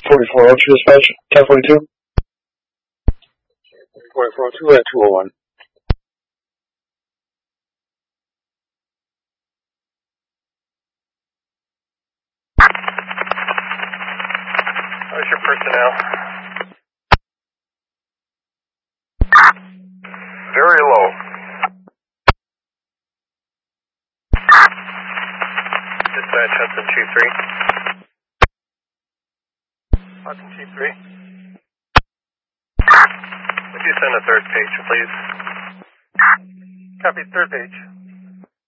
4402 dispatch, 1042. 4402 at 201. How's your personnel? Very low. Dispatch Hudson 2-3. Hudson 2-3. Would you send a third page, please? Copy, third page.